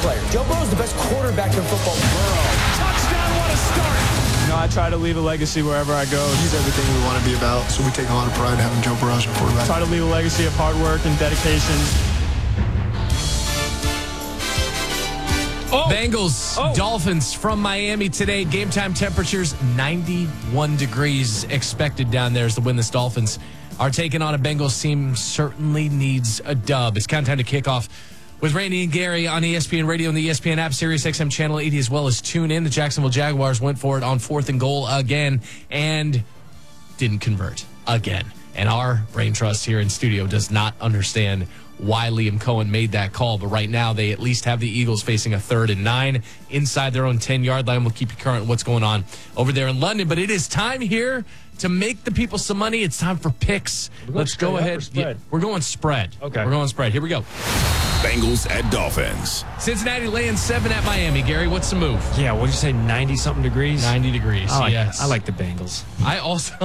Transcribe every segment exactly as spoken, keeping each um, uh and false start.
player. Joe Burrow's the best quarterback in football. Burrow. Touchdown, what a start. You know, I try to leave a legacy wherever I go. He's everything we want to be about, so we take a lot of pride in having Joe Burrow as our quarterback. Try to leave a legacy of hard work and dedication. Oh. Bengals, Oh. Dolphins from Miami today. Game time temperatures ninety-one degrees expected down there as the winless Dolphins are taking on a Bengals team certainly needs a dub. It's countdown to kickoff with Randy and Gary on E S P N Radio and the E S P N app, Sirius X M Channel eighty, as well as tune in. The Jacksonville Jaguars went for it on fourth and goal again and didn't convert again. And our brain trust here in studio does not understand why Liam Cohen made that call. But right now, they at least have the Eagles facing a third and nine inside their own ten-yard line. We'll keep you current on what's going on over there in London. But it is time here to make the people some money. It's time for picks. Let's go ahead. Yeah, we're going spread. Okay. We're going spread. Here we go. Bengals at Dolphins. Cincinnati laying seven at Miami. Gary, what's the move? Yeah, what did you say, ninety-something degrees? ninety degrees, I like, yes. I like the Bengals. I also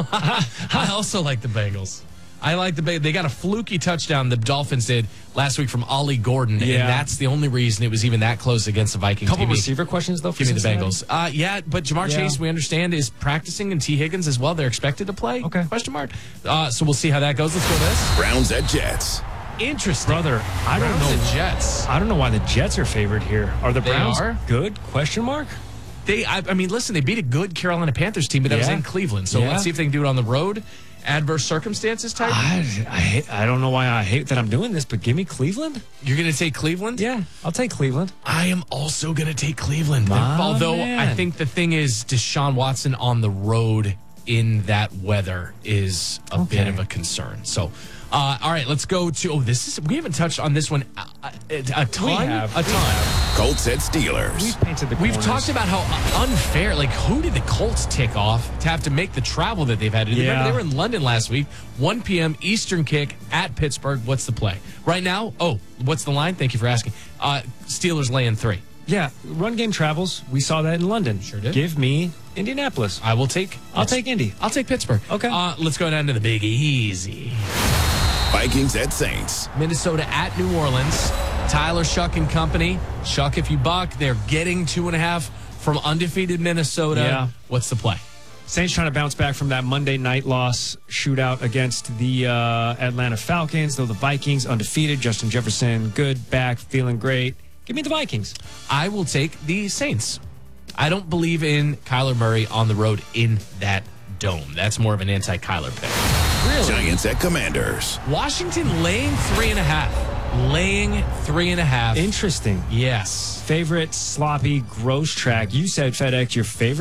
I also like the Bengals. I like the Bengals. They got a fluky touchdown the Dolphins did last week from Ollie Gordon, Yeah. and that's the only reason it was even that close against the Vikings. Couple Give me- receiver questions, though, for Give me the Cincinnati? Bengals. Uh, yeah, but Jamar Yeah. Chase, we understand, is practicing, and T. Higgins as well. They're expected to play. Okay. Question mark. Uh, so we'll see how that goes. Let's go to this. Browns at Jets. Interesting. Brother, I don't Browns know. and Jets. I don't know why the Jets are favored here. Are the They Browns are? good? Question mark? They, I, I mean, listen, they beat a good Carolina Panthers team, but that was Yeah. in Cleveland. So Yeah. let's see if they can do it on the road. Adverse circumstances type. I, I, hate, I don't know why I hate that I'm doing this, but give me Cleveland. You're going to take Cleveland? Yeah, I'll take Cleveland. I am also going to take Cleveland. My Although man. I think the thing is Deshaun Watson on the road in that weather is a Okay. bit of a concern. So, uh, all right, let's go to, oh, this is, we haven't touched on this one a, a, a ton. We have. A We ton. Colts at Steelers. We've painted the We've corners. talked about how unfair, like, who did the Colts tick off to have to make the travel that they've had to do? Yeah. Remember, they were in London last week, one p.m. Eastern kick at Pittsburgh. What's the play? Right now, oh, what's the line? Thank you for asking. Uh, Steelers laying three. Yeah, run game travels. We saw that in London. Sure did. Give me Indianapolis. I will take. I'll take Indy. I'll take Pittsburgh. Okay. Uh, let's go down to the Big Easy. Vikings at Saints. Minnesota at New Orleans. Tyler Shuck and company. Shuck, if you buck, they're getting two and a half from undefeated Minnesota. Yeah. What's the play? Saints trying to bounce back from that Monday night loss shootout against the uh, Atlanta Falcons, though the Vikings undefeated. Justin Jefferson, good, back, feeling great. Give me the Vikings. I will take the Saints. I don't believe in Kyler Murray on the road in that dome. That's more of an anti-Kyler pick. Really? Giants at Commanders. Washington laying three and a half. Laying three and a half. Interesting. Yes. Favorite sloppy, gross track. You said FedEx, your favorite.